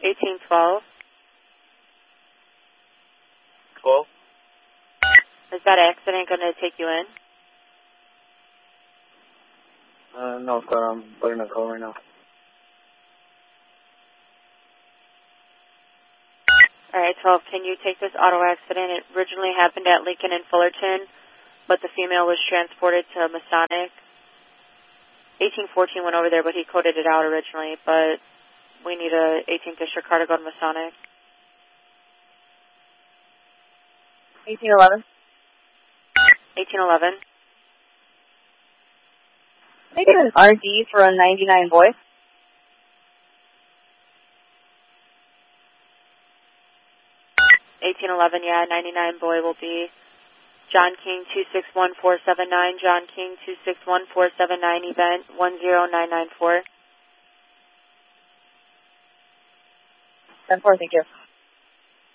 1812. 12? Is that accident going to take you in? No, sir, I'm putting a call right now. Alright, 12, can you take this auto accident? It originally happened at Lincoln and Fullerton, but the female was transported to Masonic. 1814 went over there, but he coded it out originally, but we need a 18th district car to go to Masonic. 1811. 1811. Maybe an RD for a 99 boy. Yeah, 99 boy will be John King 261479, John King 261479, event 10994. 10-4, thank you.